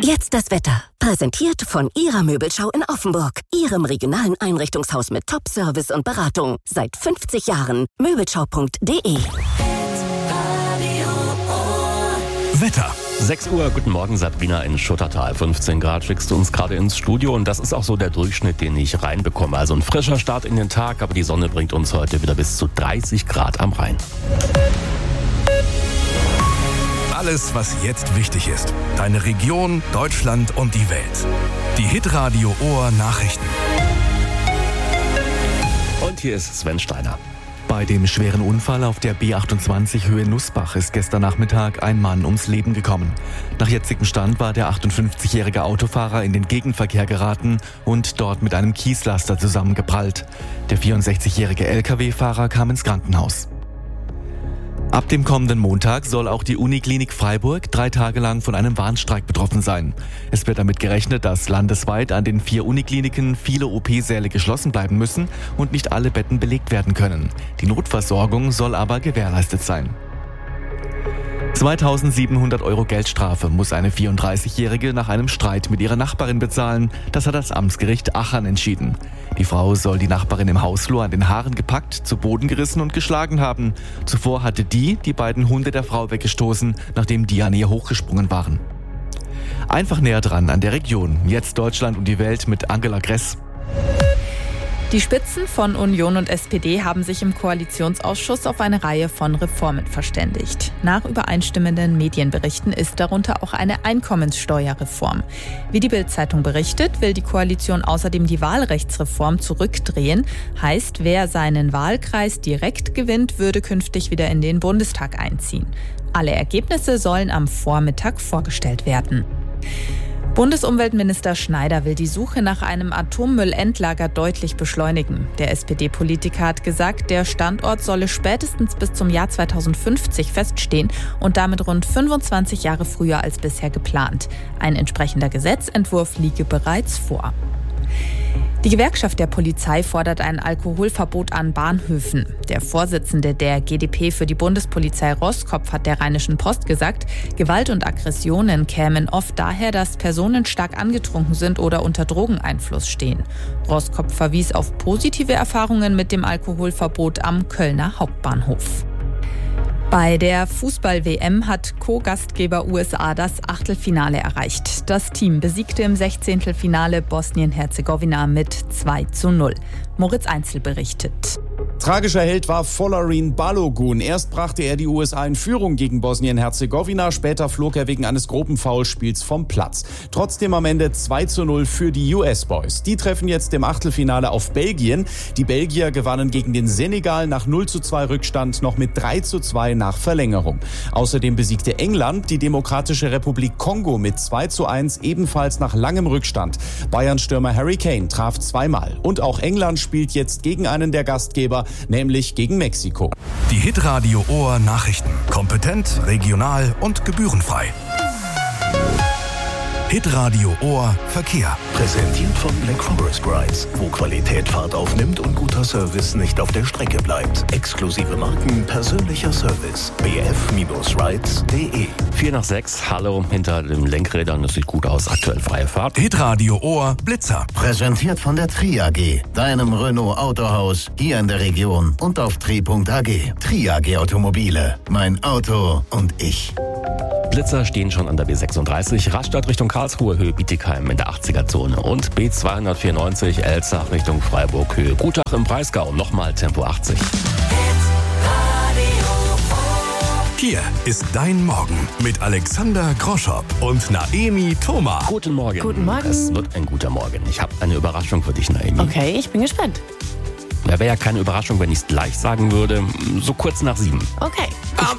Jetzt das Wetter. Präsentiert von Ihrer Möbelschau in Offenburg. Ihrem regionalen Einrichtungshaus mit Top-Service und Beratung. Seit 50 Jahren. Möbelschau.de. Wetter. 6 Uhr, guten Morgen, Sabrina in Schuttertal. 15 Grad schickst du uns gerade ins Studio und das ist auch so der Durchschnitt, den ich reinbekomme. Also ein frischer Start in den Tag, aber die Sonne bringt uns heute wieder bis zu 30 Grad am Rhein. Alles, was jetzt wichtig ist. Deine Region, Deutschland und die Welt. Die Hitradio Ohr Nachrichten. Und hier ist Sven Steiner. Bei dem schweren Unfall auf der B28 Höhe Nussbach ist gestern Nachmittag ein Mann ums Leben gekommen. Nach jetzigem Stand war der 58-jährige Autofahrer in den Gegenverkehr geraten und dort mit einem Kieslaster zusammengeprallt. Der 64-jährige Lkw-Fahrer kam ins Krankenhaus. Ab dem kommenden Montag soll auch die Uniklinik Freiburg 3 Tage lang von einem Warnstreik betroffen sein. Es wird damit gerechnet, dass landesweit an den 4 Unikliniken viele OP-Säle geschlossen bleiben müssen und nicht alle Betten belegt werden können. Die Notversorgung soll aber gewährleistet sein. 2.700 € Geldstrafe muss eine 34-Jährige nach einem Streit mit ihrer Nachbarin bezahlen. Das hat das Amtsgericht Achern entschieden. Die Frau soll die Nachbarin im Hausflur an den Haaren gepackt, zu Boden gerissen und geschlagen haben. Zuvor hatte die beiden Hunde der Frau weggestoßen, nachdem die an ihr hochgesprungen waren. Einfach näher dran an der Region. Jetzt Deutschland und die Welt mit Angela Gress. Die Spitzen von Union und SPD haben sich im Koalitionsausschuss auf eine Reihe von Reformen verständigt. Nach übereinstimmenden Medienberichten ist darunter auch eine Einkommenssteuerreform. Wie die Bild-Zeitung berichtet, will die Koalition außerdem die Wahlrechtsreform zurückdrehen. Heißt, wer seinen Wahlkreis direkt gewinnt, würde künftig wieder in den Bundestag einziehen. Alle Ergebnisse sollen am Vormittag vorgestellt werden. Bundesumweltminister Schneider will die Suche nach einem Atommüllendlager deutlich beschleunigen. Der SPD-Politiker hat gesagt, der Standort solle spätestens bis zum Jahr 2050 feststehen und damit rund 25 Jahre früher als bisher geplant. Ein entsprechender Gesetzentwurf liege bereits vor. Die Gewerkschaft der Polizei fordert ein Alkoholverbot an Bahnhöfen. Der Vorsitzende der GdP für die Bundespolizei Roskopf hat der Rheinischen Post gesagt, Gewalt und Aggressionen kämen oft daher, dass Personen stark angetrunken sind oder unter Drogeneinfluss stehen. Roskopf verwies auf positive Erfahrungen mit dem Alkoholverbot am Kölner Hauptbahnhof. Bei der Fußball-WM hat Co-Gastgeber USA das Achtelfinale erreicht. Das Team besiegte im 16. Finale Bosnien-Herzegowina mit 2:0. Moritz Einzel berichtet. Tragischer Held war Folarin Balogun. Erst brachte er die USA in Führung gegen Bosnien-Herzegowina, später flog er wegen eines groben Foulspiels vom Platz. Trotzdem am Ende 2:0 für die US-Boys. Die treffen jetzt im Achtelfinale auf Belgien. Die Belgier gewannen gegen den Senegal nach 0:2 Rückstand noch mit 3:2 nach Verlängerung. Außerdem besiegte England die Demokratische Republik Kongo mit 2:1 ebenfalls nach langem Rückstand. Bayern-Stürmer Harry Kane traf zweimal. Und auch England spielt jetzt gegen einen der Gastgeber, nämlich gegen Mexiko. Die Hitradio Ohr Nachrichten. Kompetent, regional und gebührenfrei. Hitradio Ohr Verkehr. Präsentiert von Black Forest Brides, wo Qualität Fahrt aufnimmt und guter Service nicht auf der Strecke bleibt. Exklusive Marken, persönlicher Service. bf-rides.de. 4:06, hallo, hinter den Lenkrädern, das sieht gut aus, aktuell freie Fahrt. Hitradio Ohr Blitzer. Präsentiert von der Tri AG, deinem Renault Autohaus, hier in der Region und auf tri.ag. Tri AG Automobile, mein Auto und ich. Blitzer stehen schon an der B36, Rastatt Richtung Karlsruhe, Höhe Bietigheim in der 80er-Zone und B294 Elzach Richtung Freiburg, Höhe Gutach im Breisgau, nochmal Tempo 80. Hier ist dein Morgen mit Alexander Groschop und Naemi Thoma. Guten Morgen. Guten Morgen. Es wird ein guter Morgen. Ich habe eine Überraschung für dich, Naemi. Okay, ich bin gespannt. Ja, wäre ja keine Überraschung, wenn ich es gleich sagen würde. So kurz nach 7. Okay. Am